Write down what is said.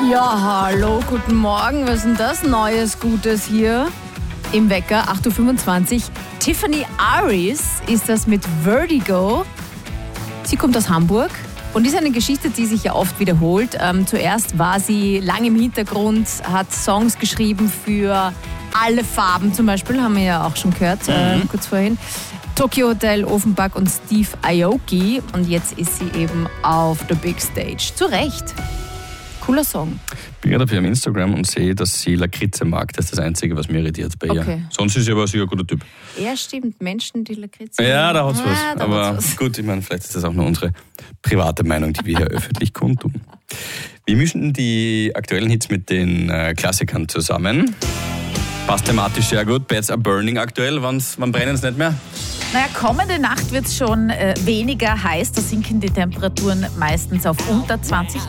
Ja, hallo, guten Morgen. Was ist denn das Neues, Gutes hier im Wecker? 8.25 Uhr. Tiffany Aris ist das mit Vertigo. Sie kommt aus Hamburg und ist eine Geschichte, die sich ja oft wiederholt. Zuerst war sie lang im Hintergrund, hat Songs geschrieben für alle Farben zum Beispiel, haben wir ja auch schon gehört, kurz vorhin. Tokyo Hotel, Offenbach und Steve Aoki. Und jetzt ist sie eben auf der Big Stage. Zu Recht. Cooler Song. Ich bin gerade auf ihrem Instagram und sehe, dass sie Lakritze mag. Das ist das Einzige, was mir irritiert bei ihr. Okay. Sonst ist sie aber sicher ein guter Typ. Ja, stimmt. Menschen, die Lakritze. Ja, da hat's was. Da Aber hat's was. gut, ich meine, vielleicht ist das auch nur unsere private Meinung, die wir hier öffentlich kundtun. Wir mischen die aktuellen Hits mit den Klassikern zusammen. Passt thematisch sehr gut. Beds are burning aktuell. Wann brennen es nicht mehr? Naja, kommende Nacht wird es schon weniger heiß. Da sinken die Temperaturen meistens auf unter 20